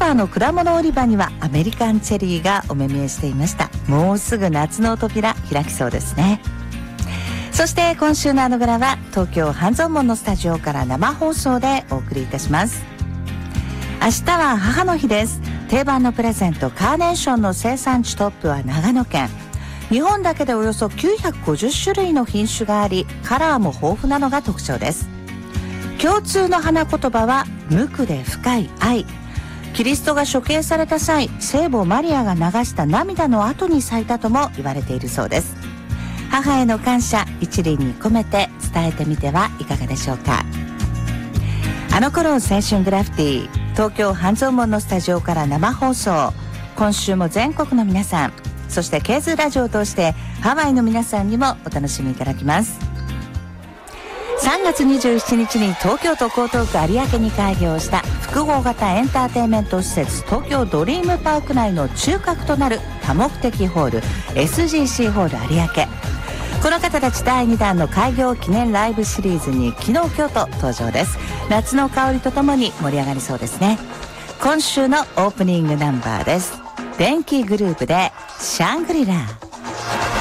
パーの果物売り場にはアメリカンチェリーがお目見えしていました。もうすぐ夏の扉開きそうですね。そして今週のあのぐらは東京半蔵門のスタジオから生放送でお送りいたします。明日は母の日です。定番のプレゼントカーネーションの生産地トップは長野県。日本だけでおよそ950種類の品種があり、カラーも豊富なのが特徴です。共通の花言葉は無垢で深い愛。キリストが処刑された際、聖母マリアが流した涙の後に咲いたとも言われているそうです。母への感謝一輪に込めて伝えてみてはいかがでしょうか。あの頃青春グラフィティ、東京半蔵門のスタジオから生放送。今週も全国の皆さん、そしてケーズラジオを通してハワイの皆さんにもお楽しみいただきます。3月27日に東京都江東区有明に開業した複合型エンターテインメント施設東京ドリームパーク内の中核となる多目的ホール SGC ホール有明。この方たち第2弾の開業記念ライブシリーズに昨日今日と登場です。夏の香りとともに盛り上がりそうですね。今週のオープニングナンバーです。電気グループでシャングリラ。